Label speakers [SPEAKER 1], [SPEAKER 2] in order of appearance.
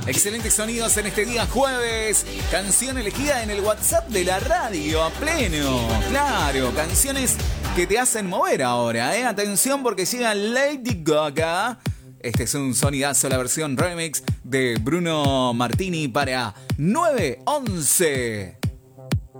[SPEAKER 1] Excelentes sonidos en este día jueves. Canción elegida en el WhatsApp de la radio a pleno. Claro, canciones que te hacen mover ahora, ¿eh? Atención porque llega Lady Gaga. Este es un sonidazo, la versión remix de Bruno Martini para 911.